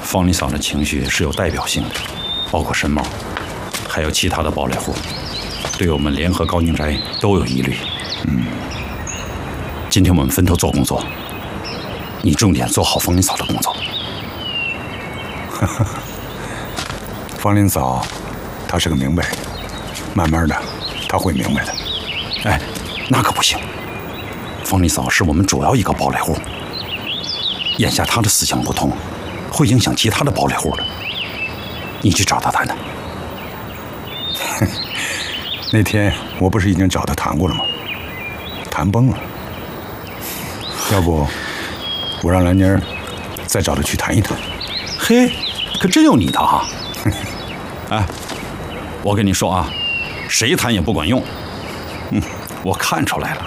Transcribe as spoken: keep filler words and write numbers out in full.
方林嫂的情绪是有代表性的，包括申茂，还有其他的堡垒户，对我们联合高宁斋都有疑虑。嗯，今天我们分头做工作，你重点做好方林嫂的工作。 方林嫂，她是个明白人，慢慢的，她会明白的。 哎，那可不行，方林嫂是我们主要一个堡垒户，眼下她的思想不同，会影响其他的堡垒户的。你去找她谈谈。 那天我不是已经找她谈过了吗？谈崩了。要不，我让兰妮儿再找她去谈一谈。 嘿，可真有你的啊！哎，我跟你说啊，谁谈也不管用。嗯，我看出来了，